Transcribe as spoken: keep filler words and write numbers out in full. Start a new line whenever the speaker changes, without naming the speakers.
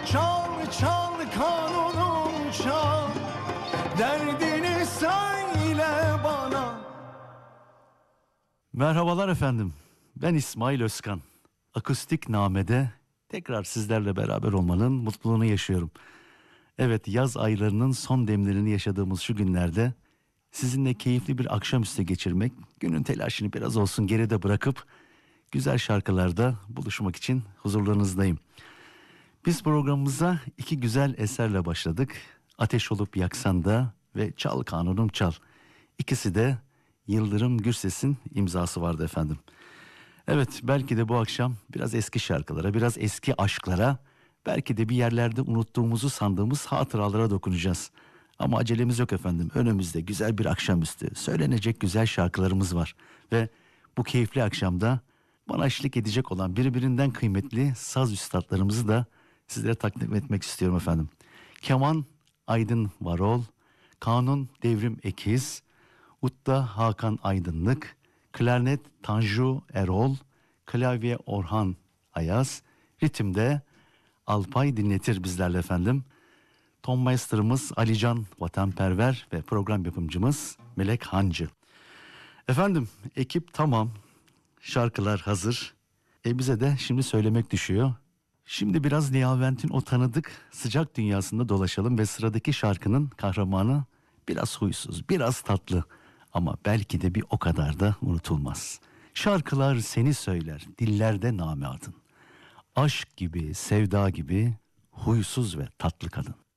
Çal çal kanunum çal, derdini söyle bana. Merhabalar efendim, ben İsmail Özkan. Akustik Name'de tekrar sizlerle beraber olmanın mutluluğunu yaşıyorum. Evet, yaz aylarının son demlerini yaşadığımız şu günlerde sizinle keyifli bir akşamüstü geçirmek, günün telaşını biraz olsun geride bırakıp güzel şarkılarda buluşmak için huzurlarınızdayım. Biz programımıza iki güzel eserle başladık. Ateş Olup Yaksan Da ve Çal Kanunum Çal. İkisi de Yıldırım Gürses'in imzası vardı efendim. Evet, belki de bu akşam biraz eski şarkılara, biraz eski aşklara, belki de bir yerlerde unuttuğumuzu sandığımız hatıralara dokunacağız. Ama acelemiz yok efendim. Önümüzde güzel bir akşamüstü, söylenecek güzel şarkılarımız var. Ve bu keyifli akşamda bana eşlik edecek olan birbirinden kıymetli saz üstadlarımızı da sizlere takdim etmek istiyorum efendim. Keman Aydın Varol, Kanun Devrim Ekiz, Utta Hakan Aydınlık, klarnet Tanju Erol, klavye Orhan Ayaz, ritimde Alpay dinletir bizlerle efendim. Ton Master'ımız Alican Vatanperver ve program yapımcımız Melek Hancı. Efendim, ekip tamam, şarkılar hazır. E bize de şimdi söylemek düşüyor. Şimdi biraz Nihavent'in o tanıdık sıcak dünyasında dolaşalım ve sıradaki şarkının kahramanı biraz huysuz, biraz tatlı ama belki de bir o kadar da unutulmaz. Şarkılar seni söyler, dillerde name adın. Aşk gibi, sevda gibi, huysuz ve tatlı kadın.